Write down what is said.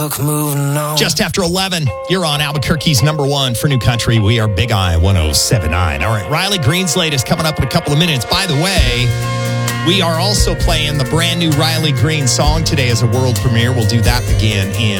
Just after 11, you're on Albuquerque's number one for New Country. We are Big Eye 107.9. All right, Riley Green's latest coming up in a couple of minutes. By the way, we are also playing the brand new Riley Green song today as a world premiere. We'll do that again in